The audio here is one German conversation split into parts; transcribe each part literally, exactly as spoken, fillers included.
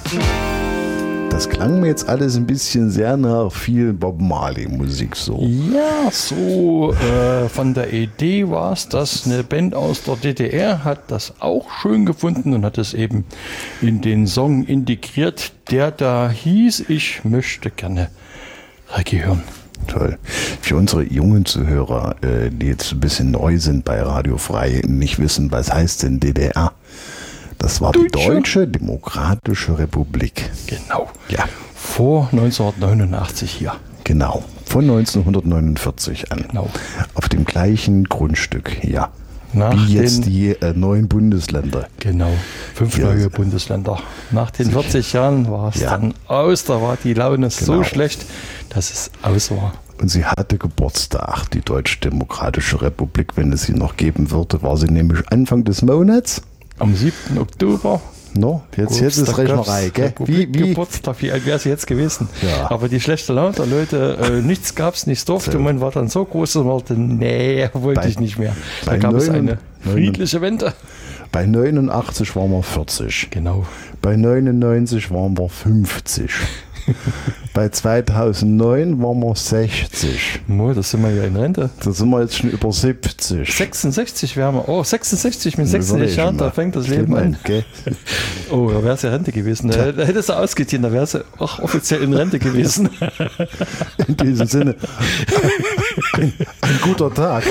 Das klang mir jetzt alles ein bisschen sehr nach viel Bob Marley Musik so. Ja, so äh, von der Idee war es, dass eine Band aus der D D R hat das auch schön gefunden und hat es eben in den Song integriert, der da hieß, ich möchte gerne Reggae hören. Toll. Für unsere jungen Zuhörer, äh, die jetzt ein bisschen neu sind bei Radio Frei, nicht wissen, was heißt denn D D R? Das war die Deutsche Demokratische Republik. Genau. Ja. Vor neunzehnhundertneunundachtzig hier. Genau. Von neunzehnhundertneunundvierzig an. Genau. Auf dem gleichen Grundstück, ja. Nach Wie jetzt den, die äh, neuen Bundesländer. Genau. Fünf Ja. neue Bundesländer. Nach den vierzig Jahren war es Ja. dann aus. Da war die Laune Genau. so schlecht, dass es aus war. Und sie hatte Geburtstag, die Deutsche Demokratische Republik, wenn es sie noch geben würde, war sie nämlich Anfang des Monats. Am siebten Oktober. No, jetzt, jetzt ist Rechnerei, gell? Wie, wie? Geburtstag, wie alt wäre sie jetzt gewesen? Ja. Aber die schlechte Laune der Leute, äh, nichts gab es, nichts durfte. So. Man war dann so groß und wollte, nee, wollte Bei- ich nicht mehr. Da bei gab es neun- eine neun- friedliche Wende. Bei neunundachtzig waren wir vierzig. Genau. Bei neunundneunzig waren wir fünfzig. Bei zweitausendneun waren wir sechzig. Mo, das sind wir ja in Rente. Da sind wir jetzt schon über siebzig. sechsundsechzig wären wir. Oh, sechsundsechzig mit Überleg sechsundsechzig Jahren, mal. da fängt das Stimmt Leben an. mal, gell? Oh, da wäre es ja Rente gewesen. Da, da hätte es ausgegeben, da wäre es auch offiziell in Rente gewesen. In diesem Sinne, ein, ein guter Tag.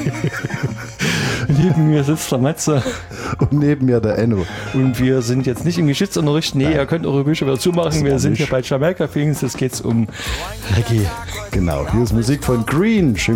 Neben mir sitzt der Matze Und neben mir der Enno. und wir sind jetzt nicht im Geschichtsunterricht. Nee, ihr könnt eure Bücher wieder zumachen. Wir war sind nicht. hier bei Jamaika Things. Jetzt geht es um Reggae. Genau, hier ist Musik von Green. Schön